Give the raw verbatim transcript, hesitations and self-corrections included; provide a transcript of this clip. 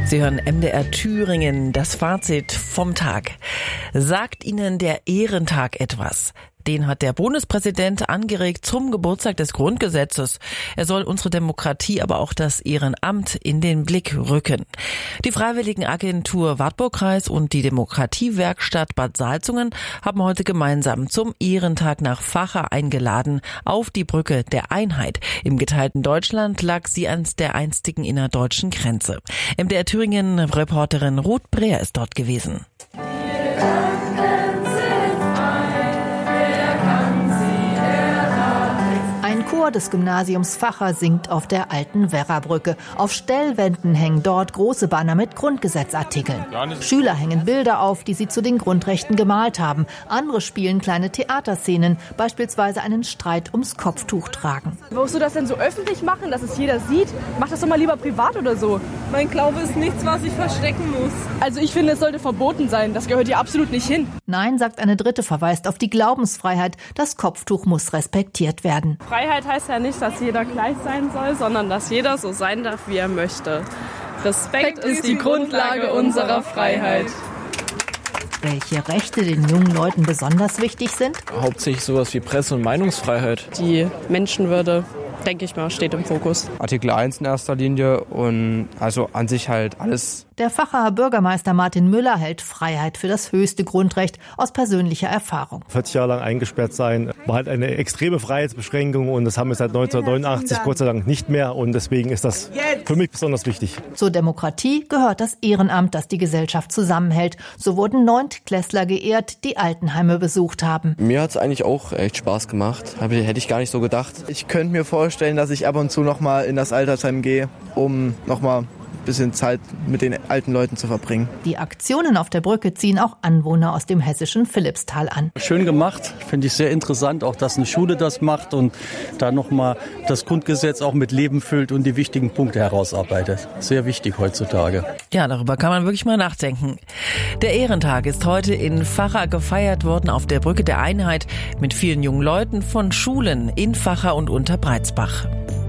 Sie hören M D R Thüringen, das Fazit vom Tag. Sagt Ihnen der Ehrentag etwas? Den hat der Bundespräsident angeregt zum Geburtstag des Grundgesetzes. Er soll unsere Demokratie, aber auch das Ehrenamt in den Blick rücken. Die Freiwilligenagentur Wartburgkreis und die Demokratiewerkstatt Bad Salzungen haben heute gemeinsam zum Ehrentag nach Vacha eingeladen auf die Brücke der Einheit. Im geteilten Deutschland lag sie an der einstigen innerdeutschen Grenze. M D R Thüringen-Reporterin Ruth Breer ist dort gewesen. Ein Chor des Gymnasiums Vacha singt auf der alten Werrabrücke. Auf Stellwänden hängen dort große Banner mit Grundgesetzartikeln. Schüler hängen Bilder auf, die sie zu den Grundrechten gemalt haben. Andere spielen kleine Theaterszenen, beispielsweise einen Streit ums Kopftuchtragen. Musst du das denn so öffentlich machen, dass es jeder sieht? Mach das doch mal lieber privat oder so. Mein Glaube ist nichts, was ich verstecken muss. Also ich finde, es sollte verboten sein. Das gehört hier absolut nicht hin. Nein, sagt eine Dritte, verweist auf die Glaubensfreiheit. Das Kopftuch muss respektiert werden. Freiheit heißt ja nicht, dass jeder gleich sein soll, sondern dass jeder so sein darf, wie er möchte. Respekt ist die Grundlage unserer Freiheit. Welche Rechte den jungen Leuten besonders wichtig sind? Hauptsächlich sowas wie Presse- und Meinungsfreiheit. Die Menschenwürde, denke ich mal, steht im Fokus. Artikel eins in erster Linie und also an sich halt alles. Der Vachaer Bürgermeister Martin Müller hält Freiheit für das höchste Grundrecht aus persönlicher Erfahrung. vierzig Jahre lang eingesperrt sein war halt eine extreme Freiheitsbeschränkung und das haben wir seit neunzehnhundertneunundachtzig Gott sei Dank nicht mehr und deswegen ist das für mich besonders wichtig. Zur Demokratie gehört das Ehrenamt, das die Gesellschaft zusammenhält. So wurden Neuntklässler geehrt, die Altenheime besucht haben. Mir hat es eigentlich auch echt Spaß gemacht. Hätte ich gar nicht so gedacht. Ich könnte mir vorstellen, dass ich ab und zu noch mal in das Altersheim gehe, um noch mal bisschen Zeit mit den alten Leuten zu verbringen. Die Aktionen auf der Brücke ziehen auch Anwohner aus dem hessischen Philippstal an. Schön gemacht, finde ich sehr interessant, auch dass eine Schule das macht und da nochmal das Grundgesetz auch mit Leben füllt und die wichtigen Punkte herausarbeitet. Sehr wichtig heutzutage. Ja, darüber kann man wirklich mal nachdenken. Der Ehrentag ist heute in Vacha gefeiert worden auf der Brücke der Einheit mit vielen jungen Leuten von Schulen in Vacha und Unterbreitsbach.